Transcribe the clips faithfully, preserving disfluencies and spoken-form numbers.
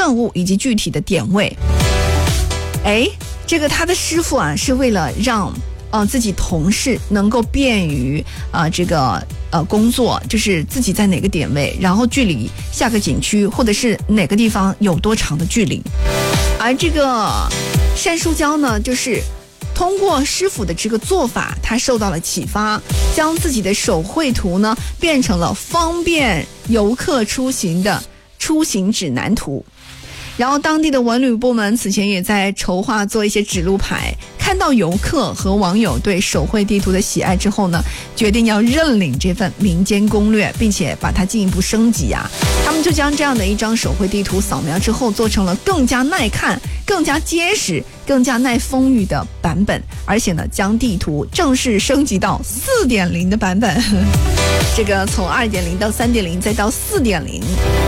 任务以及具体的点位。哎，这个他的师傅啊，是为了让呃自己同事能够便于啊、呃、这个呃工作，就是自己在哪个点位，然后距离下个景区或者是哪个地方有多长的距离。而这个单书娇呢，就是通过师傅的这个做法，他受到了启发，将自己的手绘图呢变成了方便游客出行的出行指南图。然后当地的文旅部门此前也在筹划做一些指路牌，看到游客和网友对手绘地图的喜爱之后呢，决定要认领这份民间攻略，并且把它进一步升级啊。他们就将这样的一张手绘地图扫描之后，做成了更加耐看、更加结实、更加耐风雨的版本，而且呢，将地图正式升级到 四点零 的版本。这个从 二点零 到 三点零 再到 四点零。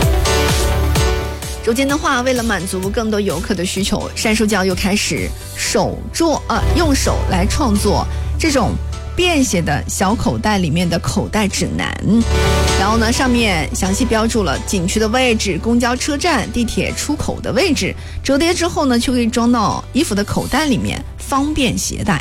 如今的话，为了满足更多游客的需求，单书娇又开始手做呃用手来创作这种便携的小口袋里面的口袋指南。然后呢，上面详细标注了景区的位置、公交车站、地铁出口的位置，折叠之后呢，就可以装到衣服的口袋里面，方便携带。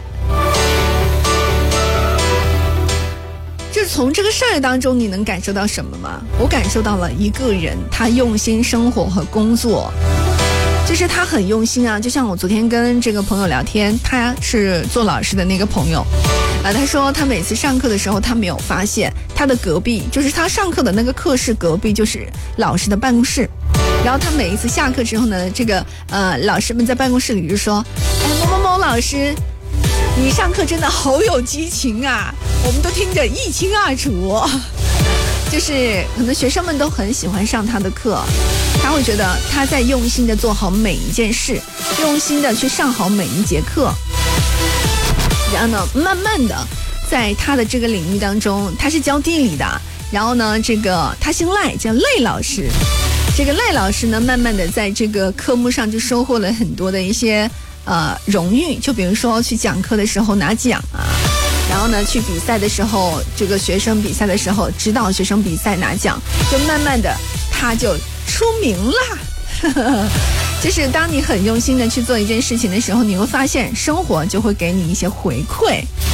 就是从这个事儿当中，你能感受到什么吗？我感受到了一个人他用心生活和工作，就是他很用心啊。就像我昨天跟这个朋友聊天，他是做老师的那个朋友啊，他说他每次上课的时候，他没有发现他的隔壁，就是他上课的那个课室隔壁就是老师的办公室。然后他每一次下课之后呢，这个呃老师们在办公室里就说：“哎，某某某老师，你上课真的好有激情啊，我们都听着一清二楚。”就是可能学生们都很喜欢上他的课，他会觉得他在用心的做好每一件事，用心的去上好每一节课。然后呢，慢慢的在他的这个领域当中，他是教地理的，然后呢，这个他姓赖，叫赖老师。这个赖老师呢，慢慢的在这个科目上就收获了很多的一些呃荣誉，就比如说去讲课的时候拿奖啊，然后呢去比赛的时候，这个学生比赛的时候指导学生比赛拿奖，就慢慢的他就出名啦。就是当你很用心的去做一件事情的时候，你会发现生活就会给你一些回馈。